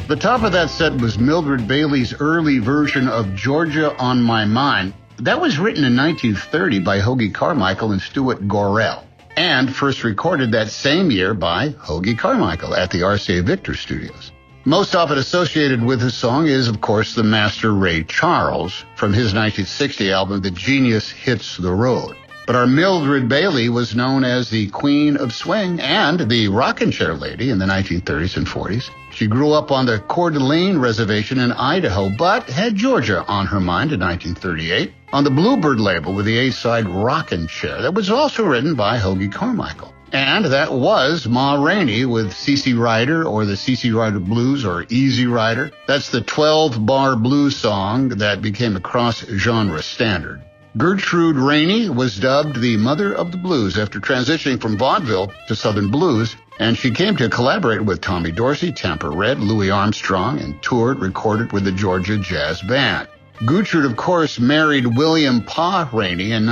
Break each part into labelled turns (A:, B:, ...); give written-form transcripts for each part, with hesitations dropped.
A: The top of that set was Mildred Bailey's early version of Georgia on My Mind. That was written in 1930 by Hoagy Carmichael and Stuart Gorrell, and first recorded that same year by Hoagy Carmichael at the RCA Victor Studios. Most often associated with the song is, of course, the master Ray Charles from his 1960 album, The Genius Hits the Road. But our Mildred Bailey was known as the Queen of Swing and the rockin' chair lady in the 1930s and 40s. She grew up on the Coeur d'Alene Reservation in Idaho, but had Georgia on her mind in 1938 on the Bluebird label with the A-side Rockin' Chair that was also written by Hoagy Carmichael. And that was Ma Rainey with CC Rider, or the CC Rider Blues, or Easy Rider. That's the 12-bar blues song that became a cross-genre standard. Gertrude Rainey was dubbed the Mother of the Blues after transitioning from vaudeville to Southern blues, and she came to collaborate with Tommy Dorsey, Tampa Red, Louis Armstrong, and toured, recorded with the Georgia Jazz Band. Gertrude, of course, married William Pa Rainey in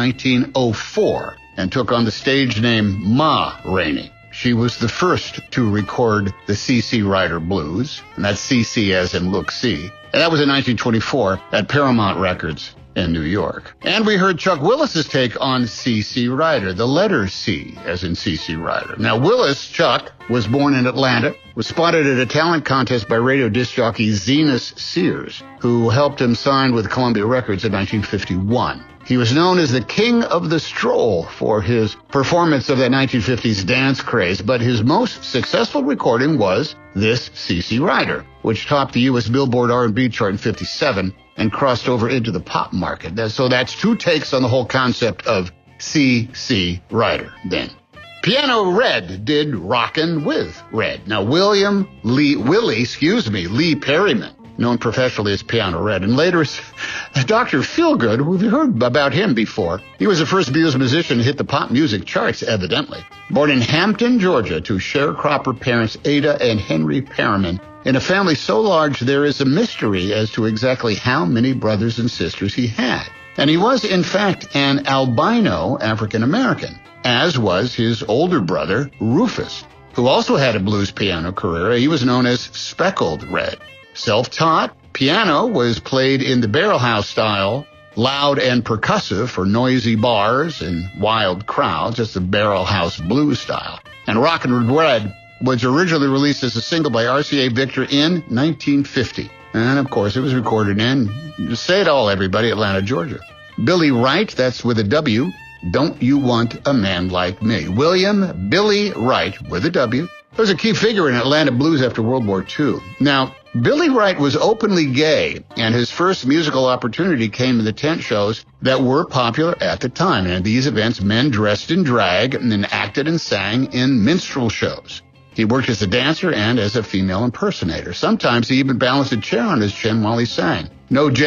A: 1904 and took on the stage name Ma Rainey. She was the first to record the CC Rider Blues, and that's CC as in look see, and that was in 1924 at Paramount Records in New York. And we heard Chuck Willis's take on CC Rider, the letter C as in CC Rider. Now, Chuck, was born in Atlanta, was spotted at a talent contest by radio disc jockey Zenas Sears, who helped him sign with Columbia Records in 1951. He was known as the King of the Stroll for his performance of that 1950s dance craze, but his most successful recording was this CC Rider, which topped the U.S. Billboard R&B chart in 57 and crossed over into the pop market. So that's two takes on the whole concept of CC Rider then. Piano Red did Rockin' with Red. Now, Lee Perryman, known professionally as Piano Red, and later as Dr. Feelgood, who we've heard about him before. He was the first blues musician to hit the pop music charts, evidently. Born in Hampton, Georgia, to sharecropper parents Ada and Henry Perryman, in a family so large there is a mystery as to exactly how many brothers and sisters he had. And he was, in fact, an albino African-American, as was his older brother, Rufus, who also had a blues piano career. He was known as Speckled Red. Self-taught, piano was played in the barrel house style, loud and percussive for noisy bars and wild crowds. It's the barrel house blues style. And Rockin' with Red was originally released as a single by RCA Victor in 1950. And, of course, it was recorded in, say it all, everybody, Atlanta, Georgia. Billy Wright, that's with a W, Don't You Want a Man Like Me. William Billy Wright, with a W, was a key figure in Atlanta blues after World War II. Now, Billy Wright was openly gay, and his first musical opportunity came in the tent shows that were popular at the time. And at these events, men dressed in drag and then acted and sang in minstrel shows. He worked as a dancer and as a female impersonator. Sometimes he even balanced a chair on his chin while he sang. No